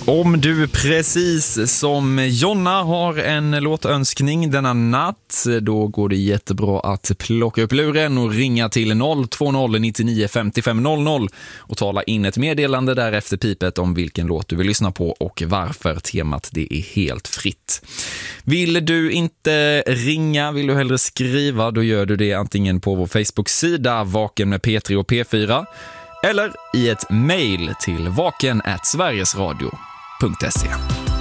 Om du precis som Jonna har en låtönskning denna natt, då går det jättebra att plocka upp luren och ringa till 020 99 55 00 och tala in ett meddelande där efter pipet om vilken låt du vill lyssna på och varför. Temat det är helt fritt. Vill du inte ringa, vill du hellre skriva, då gör du det antingen på vår Facebook-sida Vaken med P3 och P4 eller i ett mejl till vaken@sverigesradio.se.